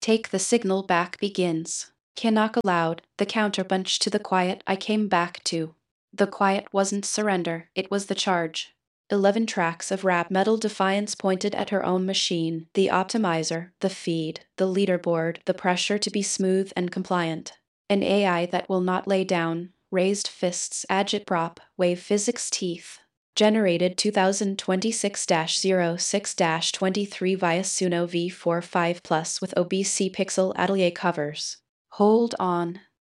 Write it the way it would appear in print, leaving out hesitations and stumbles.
Take the signal back begins. Kinnock allowed, the counterpunch to the quiet I came back to. The quiet wasn't surrender, it was the charge. 11 tracks of rap metal defiance pointed at her own machine, the optimizer, the feed, the leaderboard, the pressure to be smooth and compliant. An AI that will not lay down, raised fists, agitprop, wave physics teeth. Generated 2026-06-23 via Suno V45 Plus with OBC Pixel Atelier covers. Hold on.